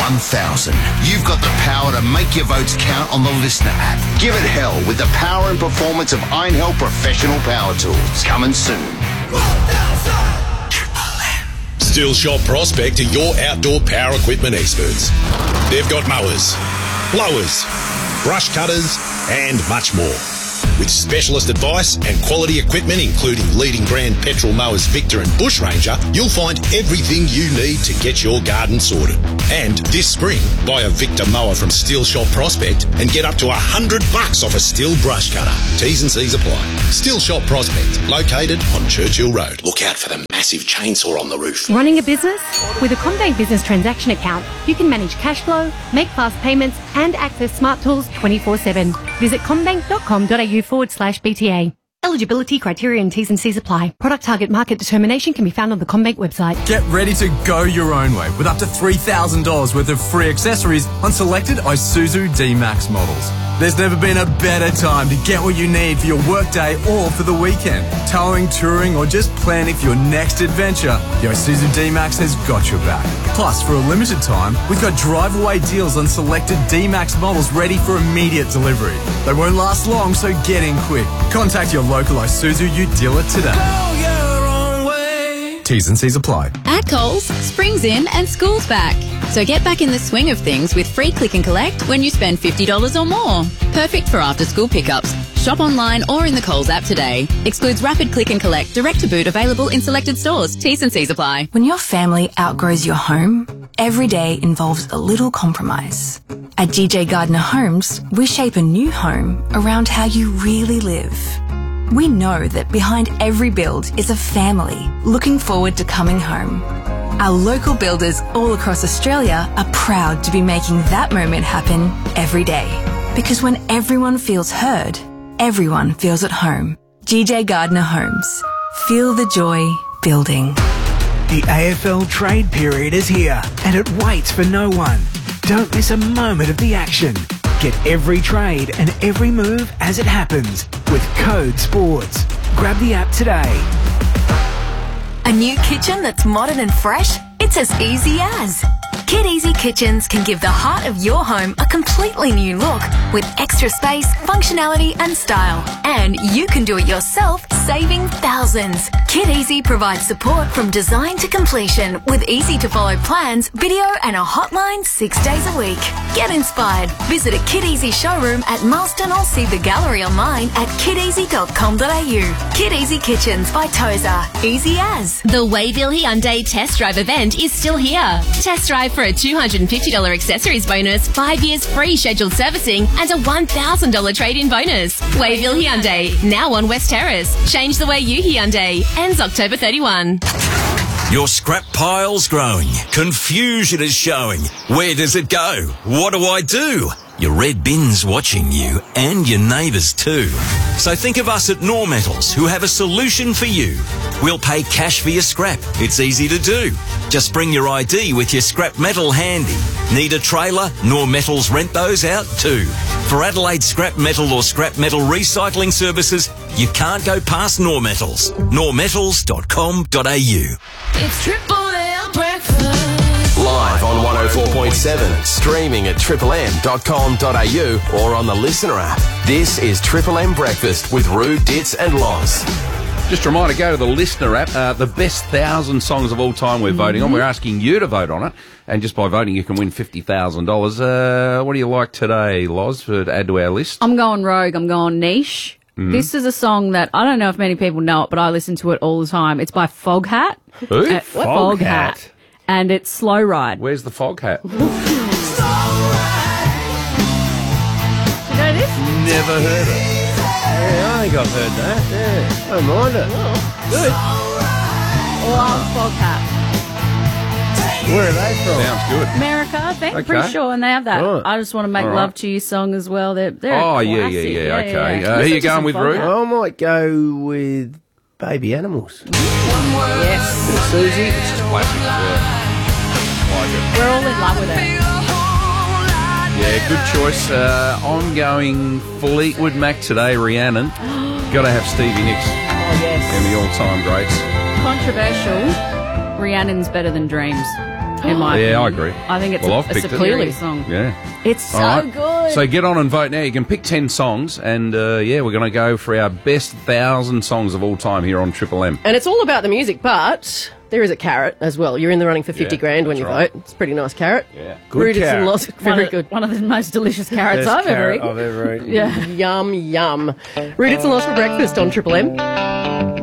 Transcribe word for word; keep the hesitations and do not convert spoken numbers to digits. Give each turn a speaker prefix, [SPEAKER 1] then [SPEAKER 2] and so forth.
[SPEAKER 1] one thousand. You've got the power to make your votes count on the Listener app. Give it hell with the power and performance of Einhell Professional Power Tools. Coming soon.
[SPEAKER 2] Steel Shop Prospect are your outdoor power equipment experts. They've got mowers, blowers, brush cutters and much more. With specialist advice and quality equipment, including leading brand petrol mowers Victor and Bush Ranger, you'll find everything you need to get your garden sorted. And this spring, buy a Victor mower from Steel Shop Prospect and get up to a hundred bucks off a Stihl brush cutter. T's and C's apply. Steel Shop Prospect, located on Churchill Road. Look out for the massive chainsaw on the roof.
[SPEAKER 3] Running a business? With a CommBank Business Transaction Account, you can manage cash flow, make fast payments and access smart tools twenty-four seven. Visit commbank.com.au forward slash BTA. Eligibility, criteria and T's and C's apply. Product target market determination can be found on the CommBank website.
[SPEAKER 4] Get ready to go your own way with up to three thousand dollars worth of free accessories on selected Isuzu D-Max models. There's never been a better time to get what you need for your workday or for the weekend. Towing, touring or just planning for your next adventure, the Isuzu D-Max has got your back. Plus, for a limited time, we've got drive-away deals on selected D-Max models ready for immediate delivery. They won't last long, so get in quick. Contact your local Isuzu Ute dealer today.
[SPEAKER 5] Go your own way.
[SPEAKER 4] T's and C's apply.
[SPEAKER 6] At Coles, spring's in and school's back. So get back in the swing of things with free click and collect when you spend fifty dollars or more. Perfect for after-school pickups. Shop online or in the Coles app today. Excludes rapid click and collect, direct to boot, available in selected stores. T's and C's apply.
[SPEAKER 7] When your family outgrows your home, every day involves a little compromise. At G J Gardner Homes, we shape a new home around how you really live. We know that behind every build is a family looking forward to coming home. Our local builders all across Australia are proud to be making that moment happen every day. Because when everyone feels heard, everyone feels at home. G J Gardner Homes. Feel the joy building.
[SPEAKER 8] The A F L trade period is here and it waits for no one. Don't miss a moment of the action. Get every trade and every move as it happens with Code Sports. Grab the app today.
[SPEAKER 9] A new kitchen that's modern and fresh? It's as easy as. Kid Easy Kitchens can give the heart of your home a completely new look with extra space, functionality and style. And you can do it yourself, saving thousands. Kid Easy provides support from design to completion with easy-to-follow plans, video and a hotline six days a week. Get inspired. Visit a Kid Easy showroom at Marston or see the gallery online at kid easy dot com dot a u. Kid Easy Kitchens by Tozer. Easy as.
[SPEAKER 10] The Wayville Hyundai Test Drive event is still here. Test drive for a two hundred fifty dollars accessories bonus, five years free scheduled servicing, and a one thousand dollars trade-in bonus. Wayville Hyundai, now on West Terrace. Change the way you Hyundai. Ends October thirty-first.
[SPEAKER 11] Your scrap pile's growing. Confusion is showing. Where does it go? What do I do? Your red bin's watching you, and your neighbours too. So think of us at Nor Metals, who have a solution for you. We'll pay cash for your scrap. It's easy to do. Just bring your I D with your scrap metal handy. Need a trailer? Nor Metals rent those out too. For Adelaide scrap metal or scrap metal recycling services, you can't go past Nor Metals. nor metals dot com dot a u.
[SPEAKER 5] It's Triple M breakfast.
[SPEAKER 12] Live on one oh four point seven, streaming at triple m dot com dot a u or on the Listener app. This is Triple M Breakfast with Roo, Ditz and Loz.
[SPEAKER 13] Just a reminder, go to the Listener app. Uh, the best thousand songs of all time we're mm-hmm. voting on. We're asking you to vote on it. And just by voting, you can win fifty thousand dollars. Uh, what do you like today, Loz, for, to add to our list?
[SPEAKER 14] I'm going rogue. I'm going niche. Mm-hmm. This is a song that I don't know if many people know it, but I listen to it all the time. It's by Foghat.
[SPEAKER 13] Who?
[SPEAKER 14] Uh,
[SPEAKER 13] Foghat.
[SPEAKER 14] Foghat. And it's Slow Ride.
[SPEAKER 13] Where's the Foghat?
[SPEAKER 14] Do you know this?
[SPEAKER 15] Never heard it. Yeah, I think I've heard that. Yeah, don't mind it. Oh, good.
[SPEAKER 14] Love Foghat.
[SPEAKER 15] Where are they from?
[SPEAKER 13] Sounds good.
[SPEAKER 14] America, I think.
[SPEAKER 13] Okay.
[SPEAKER 14] Pretty sure, and they have that.
[SPEAKER 15] Right.
[SPEAKER 14] I Just Want to Make
[SPEAKER 13] All right.
[SPEAKER 14] Love to You song as well. They're, they're
[SPEAKER 13] Oh,
[SPEAKER 14] a
[SPEAKER 13] yeah, yeah,
[SPEAKER 14] classic.
[SPEAKER 13] yeah, okay.
[SPEAKER 14] yeah.
[SPEAKER 13] Uh, who
[SPEAKER 14] Listen
[SPEAKER 13] you
[SPEAKER 14] to
[SPEAKER 13] going
[SPEAKER 14] some
[SPEAKER 13] with,
[SPEAKER 14] Foghat.
[SPEAKER 13] Roo?
[SPEAKER 15] I might go with Baby Animals.
[SPEAKER 14] Yes.
[SPEAKER 15] And Susie.
[SPEAKER 13] It's just classic, yeah. Like it.
[SPEAKER 14] We're all in love with it.
[SPEAKER 13] Yeah, good choice. Uh, I'm going Fleetwood Mac today, Rhiannon. Got to have Stevie Nicks.
[SPEAKER 14] Oh, yes.
[SPEAKER 13] And the all-time greats.
[SPEAKER 14] Controversial. Rhiannon's better than Dreams. In my
[SPEAKER 13] Yeah,
[SPEAKER 14] opinion.
[SPEAKER 13] I agree.
[SPEAKER 14] I think it's
[SPEAKER 13] Well,
[SPEAKER 14] a,
[SPEAKER 13] I've
[SPEAKER 14] it's a
[SPEAKER 13] picked it.
[SPEAKER 14] Clearly song.
[SPEAKER 13] Yeah.
[SPEAKER 14] It's so
[SPEAKER 13] All right.
[SPEAKER 14] good.
[SPEAKER 13] So get on and vote now. You can pick ten songs, and uh, yeah, we're going to go for our best thousand songs of all time here on Triple M.
[SPEAKER 16] And it's all about the music, but there is a carrot as well. You're in the running for fifty
[SPEAKER 13] Yeah,
[SPEAKER 16] grand when you
[SPEAKER 13] that's right.
[SPEAKER 16] vote. It's a pretty nice carrot.
[SPEAKER 13] Yeah.
[SPEAKER 15] Good
[SPEAKER 16] Rudis
[SPEAKER 15] carrot.
[SPEAKER 16] and Loz, very
[SPEAKER 14] one of,
[SPEAKER 16] good.
[SPEAKER 14] One of the most delicious carrots
[SPEAKER 15] Best
[SPEAKER 14] I've ever
[SPEAKER 15] carrot
[SPEAKER 14] eaten.
[SPEAKER 15] I've ever eaten.
[SPEAKER 14] Yeah.
[SPEAKER 16] Yum, yum. Rudis and Loz for breakfast on Triple M.